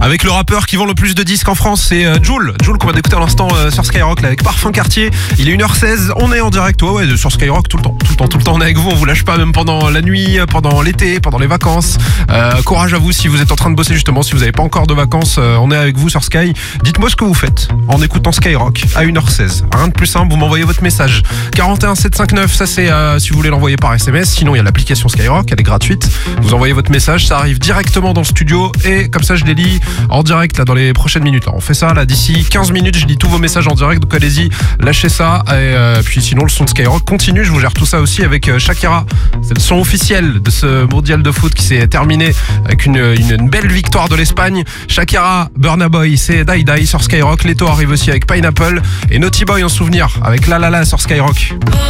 Avec le rappeur qui vend le plus de disques en France, c'est Jul qu'on va écouter à l'instant sur Skyrock là, avec Parfum Quartier. Il est 1h16, on est en direct sur Skyrock tout le temps on est avec vous, on vous lâche pas même pendant la nuit, pendant l'été, pendant les vacances. Courage à vous si vous êtes en train de bosser justement, si vous n'avez pas encore de vacances, on est avec vous sur Sky. Dites-moi ce que vous faites en écoutant Skyrock à 1h16. Rien de plus simple, vous m'envoyez votre message 41 759, ça c'est si vous voulez l'envoyer par SMS, sinon il y a l'application Skyrock, elle est gratuite. Vous envoyez votre message, ça arrive directement dans le studio et comme ça je les lis en direct là dans les prochaines minutes. Là, on fait ça là d'ici 15 minutes, je lis tous vos messages en direct, donc allez-y, lâchez ça et puis sinon le son de Skyrock continue, je vous gère tout ça aussi avec Shakira. C'est le son officiel de ce mondial de foot qui s'est terminé avec une belle victoire de l'Espagne. Shakira, Burna Boy, c'est Die Die sur Skyrock. Leto arrive aussi avec Pineapple et Naughty Boy en souvenir avec La La La sur Skyrock.